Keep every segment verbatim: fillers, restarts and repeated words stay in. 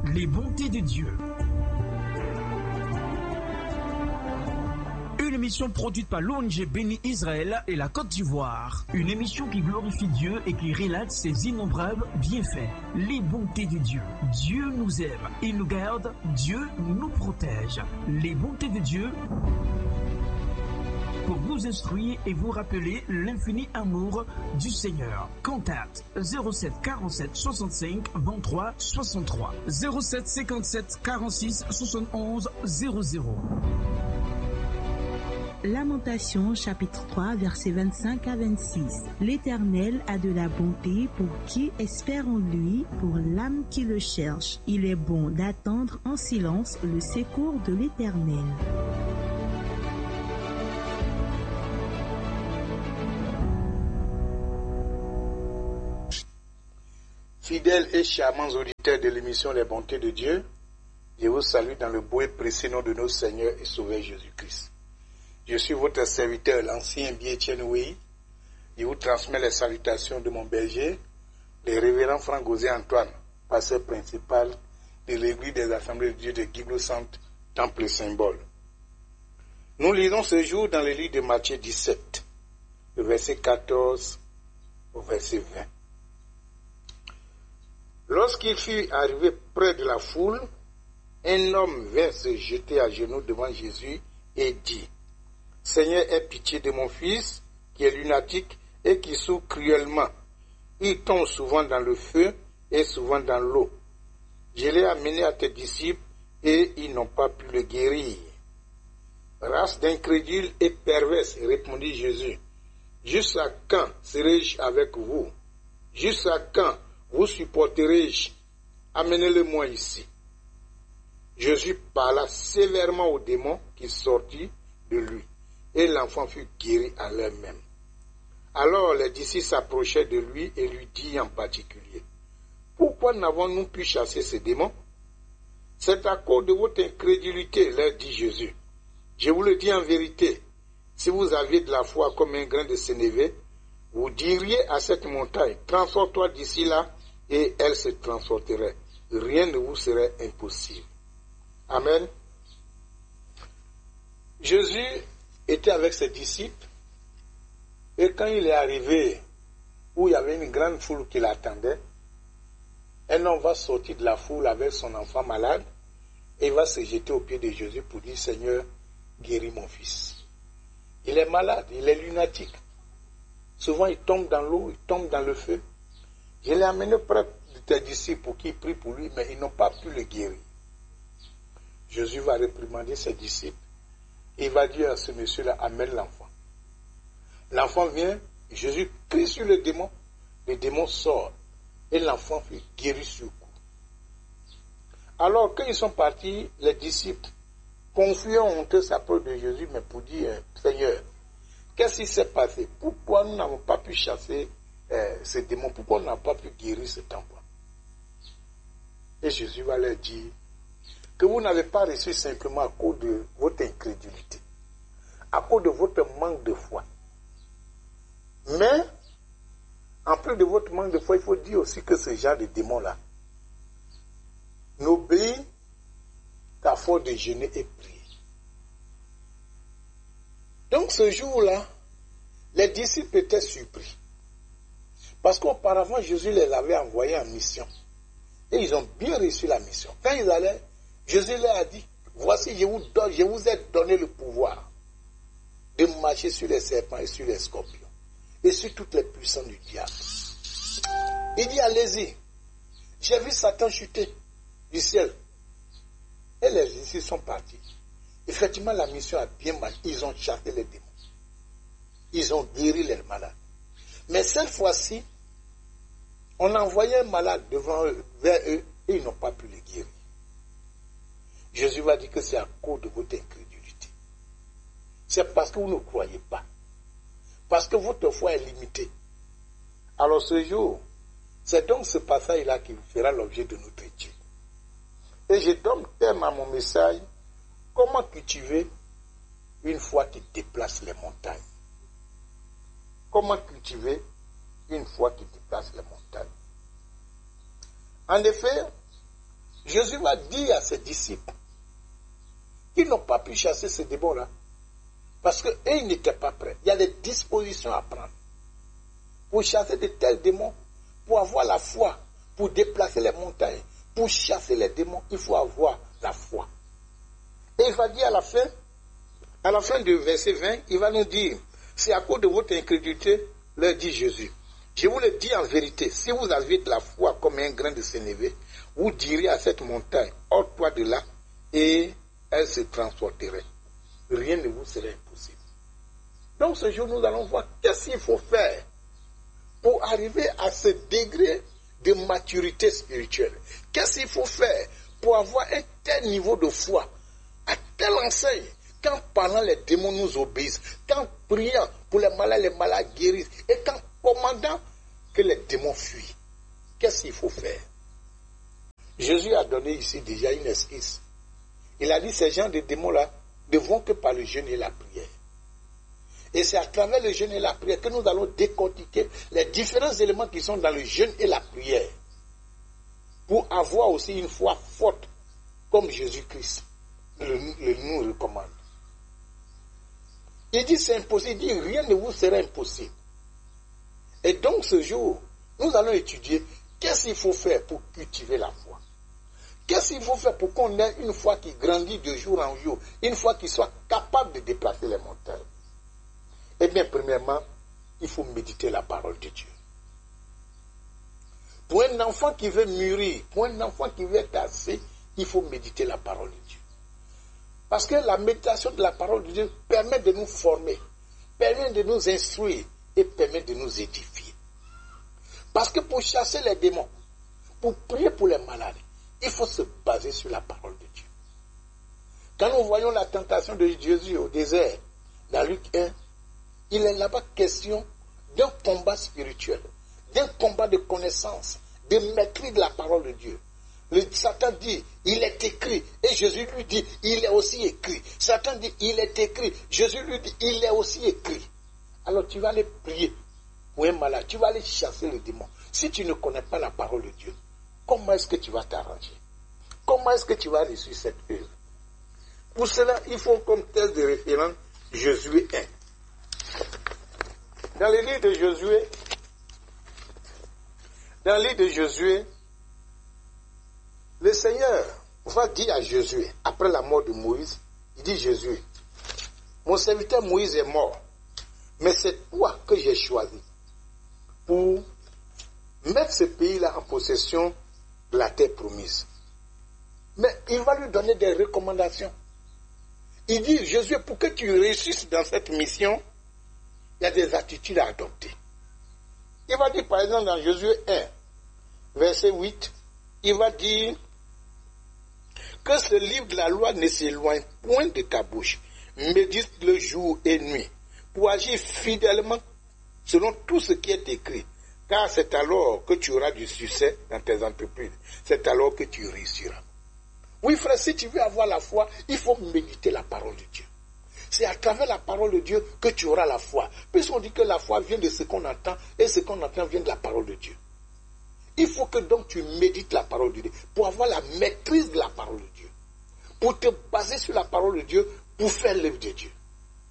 les bontés de Dieu. Une émission produite par l'O N G Béni Israël et la Côte d'Ivoire. Une émission qui glorifie Dieu et qui relate ses innombrables bienfaits. Les bontés de Dieu. Dieu nous aime, il nous garde, Dieu nous protège. Les bontés de Dieu pour vous instruire et vous rappeler l'infini amour du Seigneur. Contact zéro sept quarante-sept soixante-cinq vingt-trois soixante-trois, zéro sept cinquante-sept quarante-six soixante-onze zéro zéro. Lamentation chapitre trois versets vingt-cinq à vingt-six. L'Éternel a de la bonté pour qui espère en lui, pour l'âme qui le cherche. Il est bon d'attendre en silence le secours de l'Éternel. Fidèles et charmants auditeurs de l'émission Les Bontés de Dieu, je vous salue dans le beau et précieux nom de notre Seigneur et Sauveur Jésus-Christ. Je suis votre serviteur, l'ancien Biétienne Ouéi. Je vous transmets les salutations de mon berger, le révérend Franck-Gosé Antoine, pasteur principal de l'église des Assemblées de Dieu de Guiglo-Centre, Temple Symbole. Nous lisons ce jour dans le livre de Matthieu dix-sept, le verset quatorze au verset vingt. Lorsqu'il fut arrivé près de la foule, un homme vint se jeter à genoux devant Jésus et dit: Seigneur, aie pitié de mon fils, qui est lunatique et qui souffre cruellement. Il tombe souvent dans le feu et souvent dans l'eau. Je l'ai amené à tes disciples et ils n'ont pas pu le guérir. Race d'incrédules et perverses, répondit Jésus. Jusqu'à quand serai-je avec vous? Jusqu'à quand vous supporterai-je? Amenez-le-moi ici. Jésus parla sévèrement au démon qui sortit de lui, et l'enfant fut guéri à l'heure même. Alors les disciples s'approchaient de lui et lui dirent en particulier: Pourquoi n'avons-nous pu chasser ce démon? C'est à cause de votre incrédulité, leur dit Jésus. Je vous le dis en vérité, si vous aviez de la foi comme un grain de sénévé, vous diriez à cette montagne: Transporte-toi d'ici là, et elle se transporterait. Rien ne vous serait impossible. Amen. Jésus était avec ses disciples, et quand il est arrivé où il y avait une grande foule qui l'attendait, un homme va sortir de la foule avec son enfant malade, et il va se jeter aux pieds de Jésus pour dire: Seigneur, guéris mon fils. Il est malade, il est lunatique. Souvent il tombe dans l'eau, il tombe dans le feu. Je l'ai amené près de tes disciples pour qu'ils prient pour lui, mais ils n'ont pas pu le guérir. Jésus va réprimander ses disciples. Il va dire à ce monsieur-là: amène l'enfant. L'enfant vient, Jésus crie sur le démon, le démon sort, et l'enfant fut guéri sur le coup. Alors, quand ils sont partis, les disciples, confus, ont honteux, s'approchent de Jésus, mais pour dire: Seigneur, qu'est-ce qui s'est passé? Pourquoi nous n'avons pas pu chasser euh, ce démon? Pourquoi nous n'avons pas pu guérir cet enfant? Et Jésus va leur dire que vous n'avez pas reçu simplement à cause de votre incrédulité, à cause de votre manque de foi. Mais, en plus de votre manque de foi, il faut dire aussi que ce genre de démon-là n'obéit qu'à force de jeûner et prier. Donc ce jour-là, les disciples étaient surpris. Parce qu'auparavant, Jésus les avait envoyés en mission. Et ils ont bien reçu la mission. Quand ils allaient, Jésus leur a dit: voici, je vous donne, je vous ai donné le pouvoir de marcher sur les serpents et sur les scorpions et sur toutes les puissances du diable. Il dit: allez-y. J'ai vu Satan chuter du ciel. Et les disciples sont partis. Effectivement, la mission a bien marché. Ils ont chassé les démons. Ils ont guéri les malades. Mais cette fois-ci, on a envoyé un malade devant eux, vers eux, et ils n'ont pas pu le guérir. Jésus va dire que c'est à cause de votre incrédulité. C'est parce que vous ne croyez pas. Parce que votre foi est limitée. Alors ce jour, c'est donc ce passage-là qui fera l'objet de notre étude. Et je donne terme à mon message: comment cultiver une foi qui déplace les montagnes? Comment cultiver une foi qui déplace les montagnes? En effet, Jésus va dire à ses disciples qu'ils n'ont pas pu chasser ces démons-là. Parce qu'eux, ils n'étaient pas prêts. Il y a des dispositions à prendre. Pour chasser de tels démons, pour avoir la foi, pour déplacer les montagnes, pour chasser les démons, il faut avoir la foi. Et il va dire à la fin, à la fin du verset vingt, il va nous dire, c'est à cause de votre incrédulité, leur dit Jésus. Je vous le dis en vérité, si vous avez de la foi comme un grain de sénévé, vous direz à cette montagne, ôte-toi de là, et elle se transporterait. Rien ne vous serait impossible. Donc ce jour, nous allons voir qu'est-ce qu'il faut faire pour arriver à ce degré de maturité spirituelle. Qu'est-ce qu'il faut faire pour avoir un tel niveau de foi, à telle enseigne, qu'en parlant les démons nous obéissent, qu'en priant pour les malades, les malades guérissent, et qu'en commandant que les démons fuient. Qu'est-ce qu'il faut faire? Jésus a donné ici déjà une esquisse. Il a dit ces gens de démons-là ne vont que par le jeûne et la prière. Et c'est à travers le jeûne et la prière que nous allons décortiquer les différents éléments qui sont dans le jeûne et la prière pour avoir aussi une foi forte comme Jésus-Christ le, le nous recommande. Il dit c'est impossible, il dit rien ne vous sera impossible. Et donc ce jour, nous allons étudier qu'est-ce qu'il faut faire pour cultiver la foi. Qu'est-ce qu'il faut faire pour qu'on ait une foi qui grandit de jour en jour, une foi qui soit capable de déplacer les montagnes. Eh bien, premièrement, il faut méditer la parole de Dieu. Pour un enfant qui veut mûrir, pour un enfant qui veut être assez, il faut méditer la parole de Dieu. Parce que la méditation de la parole de Dieu permet de nous former, permet de nous instruire et permet de nous édifier. Parce que pour chasser les démons, pour prier pour les malades, il faut se baser sur la parole de Dieu. Quand nous voyons la tentation de Jésus au désert, dans Luc un, il est là-bas question d'un combat spirituel, d'un combat de connaissance, de maîtrise de la parole de Dieu. Le Satan dit, il est écrit, et Jésus lui dit, il est aussi écrit. Satan dit, il est écrit, Jésus lui dit, il est aussi écrit. Alors tu vas aller prier pour un malade, tu vas aller chasser le démon. Si tu ne connais pas la parole de Dieu, comment est-ce que tu vas t'arranger? Comment est-ce que tu vas réussir cette œuvre? Pour cela, il faut comme texte de référence Josué un. Dans le livre de Josué, dans le livre de Josué, le Seigneur va dire à Josué, après la mort de Moïse, il dit Josué, mon serviteur Moïse est mort, mais c'est toi que j'ai choisi pour mettre ce pays-là en possession de la terre promise. Mais il va lui donner des recommandations. Il dit, Josué, pour que tu réussisses dans cette mission, il y a des attitudes à adopter. Il va dire, par exemple, dans Josué un, verset huit, il va dire que ce livre de la loi ne s'éloigne point de ta bouche. Médite le jour et nuit pour agir fidèlement selon tout ce qui est écrit. Car c'est alors que tu auras du succès dans tes entreprises. C'est alors que tu réussiras. Oui, frère, si tu veux avoir la foi, il faut méditer la parole de Dieu. C'est à travers la parole de Dieu que tu auras la foi. Puisqu'on dit que la foi vient de ce qu'on entend, et ce qu'on entend vient de la parole de Dieu. Il faut que donc tu médites la parole de Dieu, pour avoir la maîtrise de la parole de Dieu. Pour te baser sur la parole de Dieu, pour faire l'œuvre de Dieu.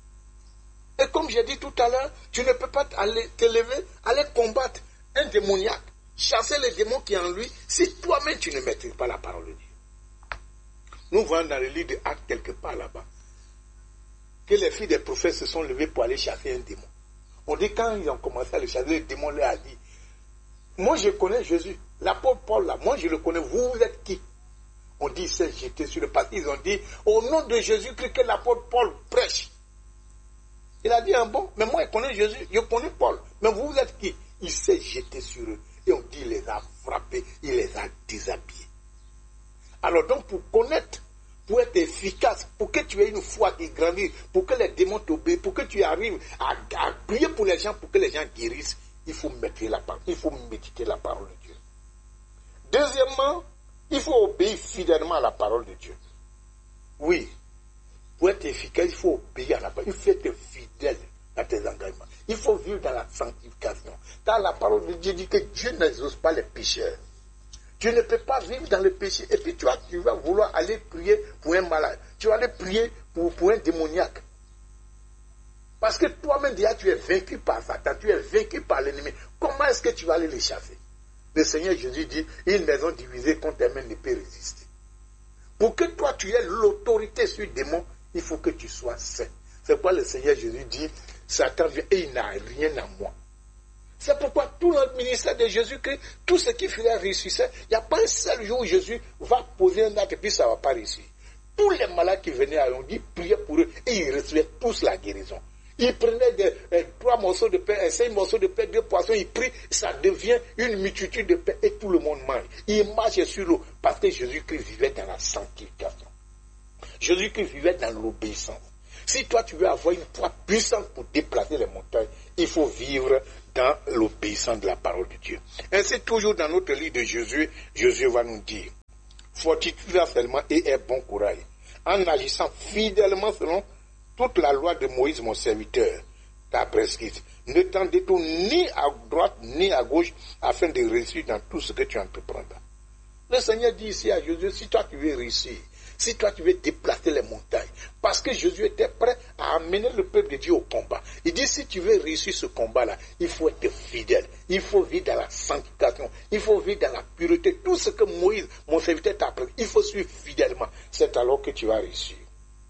Et comme j'ai dit tout à l'heure, tu ne peux pas aller te lever, aller combattre un démoniaque, chasser les démons qui est en lui, si toi-même tu ne maîtrises pas la parole de Dieu. Nous voyons dans le livre de Actes quelque part là-bas, que les filles des prophètes se sont levées pour aller chasser un démon. On dit quand ils ont commencé à le chasser, le démon leur a dit, moi je connais Jésus, l'apôtre Paul là, moi je le connais, vous, vous êtes qui? On dit, c'est jeté sur le parce qu'ils ont dit, au nom de Jésus-Christ que l'apôtre Paul prêche. Il a dit, ah bon, mais moi je connais Jésus, je connais Paul, mais vous, vous êtes qui? Il s'est jeté sur eux, et on dit, il les a frappés, il les a déshabillés. Alors donc pour connaître, pour être efficace, pour que tu aies une foi qui grandit, pour que les démons t'obéissent, pour que tu arrives à, à prier pour les gens, pour que les gens guérissent, il faut méditer la parole, il faut méditer la parole de Dieu. Deuxièmement, il faut obéir fidèlement à la parole de Dieu. Oui, pour être efficace, il faut obéir à la parole, il faut être fidèle à tes engagements. Il faut vivre dans la sanctification. Car la parole de Dieu dit que Dieu n'exauce pas les pécheurs. Tu ne peux pas vivre dans le péché. Et puis tu vas, tu vas vouloir aller prier pour un malade. Tu vas aller prier pour, pour un démoniaque. Parce que toi-même déjà tu es vaincu par Satan, tu es vaincu par l'ennemi. Comment est-ce que tu vas aller les chasser? Le Seigneur Jésus dit, une maison divisée contre elle-même ne peut résister. Pour que toi tu aies l'autorité sur le démon, il faut que tu sois saint. C'est pourquoi le Seigneur Jésus dit, Satan vient et il n'a rien à moi. C'est pourquoi tout notre ministère de Jésus-Christ, tout ce qui ferait réussir, il n'y a pas un seul jour où Jésus va poser un acte et puis ça ne va pas réussir. Tous les malades qui venaient à lui, on dit, priez pour eux et ils recevaient tous la guérison. Ils prenaient des, euh, trois morceaux de pain, euh, cinq morceaux de pain, deux poissons, ils prient, ça devient une multitude de pain et tout le monde mange. Ils marchent sur l'eau parce que Jésus-Christ vivait dans la sanctification. Jésus-Christ vivait dans l'obéissance. Si toi tu veux avoir une foi puissante pour déplacer les montagnes, il faut vivre dans l'obéissance de la parole de Dieu. Ainsi, toujours dans notre livre de Jésus, Jésus va nous dire, fortifie-toi seulement et aie bon courage, en agissant fidèlement selon toute la loi de Moïse, mon serviteur, t'a prescrite. Ne t'en détourne ni à droite ni à gauche afin de réussir dans tout ce que tu entreprendras. Le Seigneur dit ici à Jésus, si toi tu veux réussir, si toi tu veux déplacer les montagnes, parce que Jésus était prêt à amener le peuple de Dieu au combat. Il dit, si tu veux réussir ce combat-là, il faut être fidèle, il faut vivre dans la sanctification, il faut vivre dans la pureté. Tout ce que Moïse, mon serviteur, t'a appris, il faut suivre fidèlement. C'est alors que tu vas réussir.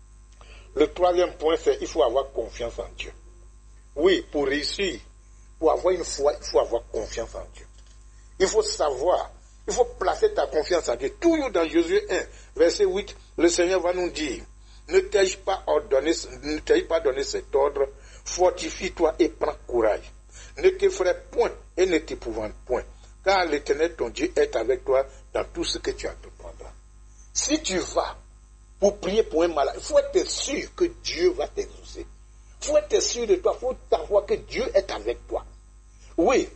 Le troisième point, c'est qu'il faut avoir confiance en Dieu. Oui, pour réussir, pour avoir une foi, il faut avoir confiance en Dieu. Il faut savoir, il faut placer ta confiance en Dieu. Toujours dans Josué un, verset huit, le Seigneur va nous dire, ne t'ai-je pas ordonné, ne t'ai-je pas donné cet ordre, fortifie-toi et prends courage. Ne t'effraie point et ne t'épouvante point, car l'Éternel ton Dieu est avec toi dans tout ce que tu entreprendras. Si tu vas pour prier pour un malade, il faut être sûr que Dieu va t'exaucer. Il faut être sûr de toi, il faut savoir que Dieu est avec toi. Oui,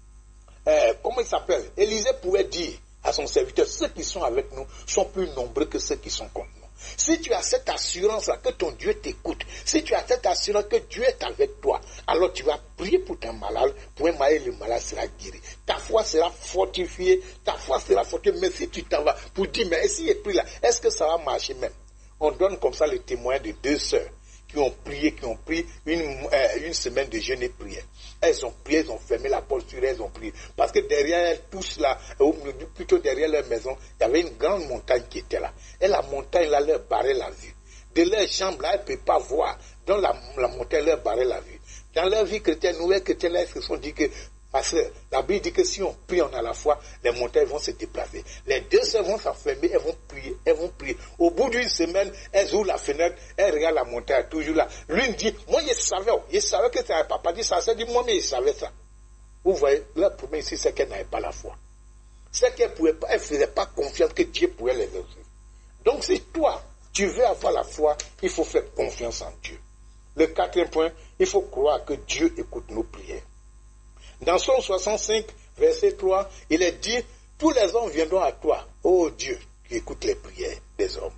euh, comment il s'appelle? Élisée pouvait dire à son serviteur, ceux qui sont avec nous sont plus nombreux que ceux qui sont contre nous. Si tu as cette assurance-là que ton Dieu t'écoute, si tu as cette assurance que Dieu est avec toi, alors tu vas prier pour ton malade, pour un malade, le malade sera guéri. Ta foi sera fortifiée, ta foi sera fortifiée, mais si tu t'en vas pour dire, mais si il est pris là, est-ce que ça va marcher même? On donne comme ça le témoin de deux sœurs qui ont prié, qui ont pris une, euh, une semaine de jeûne et prière. Elles ont prié, elles ont fermé la porte sur elles, elles ont prié. Parce que derrière elles, tous là, ou plutôt derrière leur maison, il y avait une grande montagne qui était là. Et la montagne là leur barrait la vue. De leur chambre là, elles ne peuvent pas voir. Donc la, la montagne leur barrait la vue. Dans leur vie chrétienne, nouvelle chrétienne, elles se sont dit que, parce que la Bible dit que si on prie en a la foi, les montagnes vont se déplacer. Les deux sœurs vont s'enfermer, elles vont prier, elles vont prier. Au bout d'une semaine, elles ouvrent la fenêtre, elles regardent la montagne, toujours là. L'une dit, moi je savais, je savais que ça n'avait pas, pas dit ça, elle dit, moi mais je savais ça. Vous voyez, le problème ici, c'est qu'elle n'avait pas la foi. C'est qu'elle pouvait pas, elle ne faisait pas confiance que Dieu pourrait les exaucer. Donc si toi, tu veux avoir la foi, il faut faire confiance en Dieu. Le quatrième point, il faut croire que Dieu écoute nos prières. Dans Psaume soixante-cinq, verset trois, il est dit, tous les hommes viendront à toi, ô Dieu, qui écoute les prières des hommes.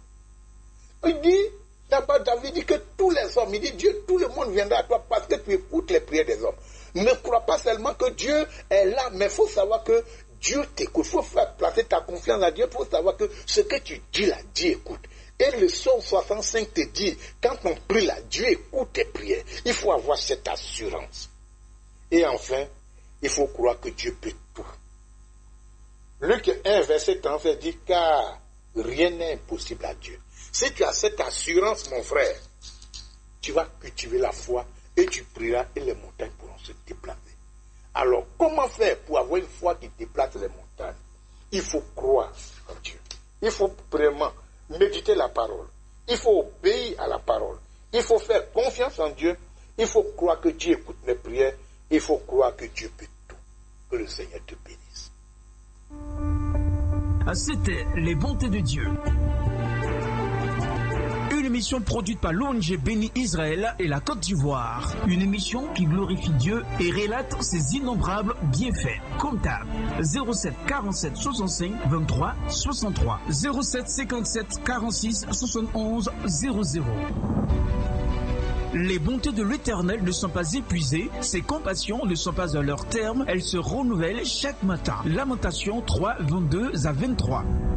Il dit, d'abord David dit que tous les hommes, il dit, Dieu, tout le monde viendra à toi parce que tu écoutes les prières des hommes. Ne crois pas seulement que Dieu est là, mais il faut savoir que Dieu t'écoute. Il faut faire placer ta confiance à Dieu, il faut savoir que ce que tu dis là, Dieu écoute. Et le Psaume soixante-cinq te dit, quand on prie là, Dieu écoute tes prières. Il faut avoir cette assurance. Et enfin, il faut croire que Dieu peut tout. Luc un, verset trente, dit, car rien n'est impossible à Dieu. Si tu as cette assurance, mon frère, tu vas cultiver la foi et tu prieras et les montagnes pourront se déplacer. Alors, comment faire pour avoir une foi qui déplace les montagnes? Il faut croire en Dieu. Il faut vraiment méditer la parole. Il faut obéir à la parole. Il faut faire confiance en Dieu. Il faut croire que Dieu écoute mes prières. Il faut croire que Dieu peut tout. Que le Seigneur te bénisse. C'était Les Bontés de Dieu. Une émission produite par l'O N G Béni Israël et la Côte d'Ivoire. Une émission qui glorifie Dieu et relate ses innombrables bienfaits. Contact zéro sept quarante-sept soixante-cinq vingt-trois soixante-trois zéro sept cinquante-sept quarante-six soixante et onze zéro zéro. Les bontés de l'Éternel ne sont pas épuisées, ses compassions ne sont pas à leur terme, elles se renouvellent chaque matin. Lamentation trois, vingt-deux à vingt-trois.